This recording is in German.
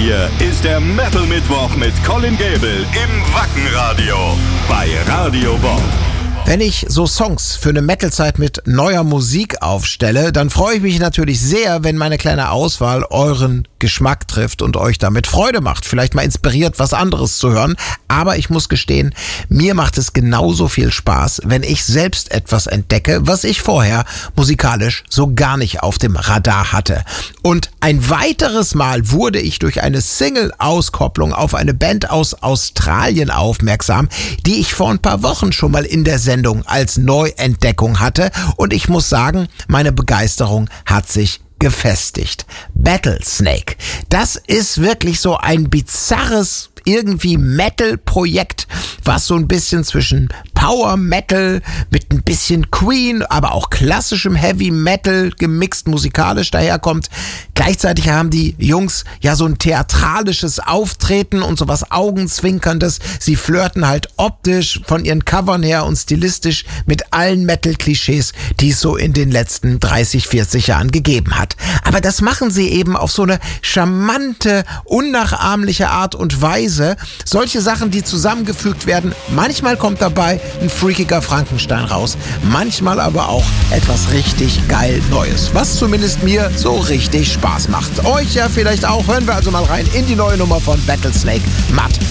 hier ist der Metal Mittwoch mit Colin Gable im Wackenradio bei Radio Bob. Wenn ich so Songs für eine Metal-Zeit mit neuer Musik aufstelle, dann freue ich mich natürlich sehr, wenn meine kleine Auswahl euren Geschmack trifft und euch damit Freude macht. Vielleicht mal inspiriert, was anderes zu hören. Aber ich muss gestehen, mir macht es genauso viel Spaß, wenn ich selbst etwas entdecke, was ich vorher musikalisch so gar nicht auf dem Radar hatte. Und ein weiteres Mal wurde ich durch eine Single-Auskopplung auf eine Band aus Australien aufmerksam, die ich vor ein paar Wochen schon mal in der Sendung als Neuentdeckung hatte, und ich muss sagen, meine Begeisterung hat sich gefestigt. Battlesnake. Das ist wirklich so ein bizarres irgendwie Metal-Projekt, was so ein bisschen zwischen Power Metal mit ein bisschen Queen, aber auch klassischem Heavy Metal gemixt musikalisch daherkommt. Gleichzeitig haben die Jungs ja so ein theatralisches Auftreten und so was Augenzwinkerndes. Sie flirten halt optisch von ihren Covern her und stilistisch mit allen Metal-Klischees, die es so in den letzten 30, 40 Jahren gegeben hat. Aber das machen sie eben auf so eine charmante, unnachahmliche Art und Weise. Solche Sachen, die zusammengefügt werden. Manchmal kommt dabei ein freakiger Frankenstein raus. Manchmal aber auch etwas richtig geil Neues. Was zumindest mir so richtig Spaß macht. Euch ja vielleicht auch. Hören wir also mal rein in die neue Nummer von Battlesnake, Mud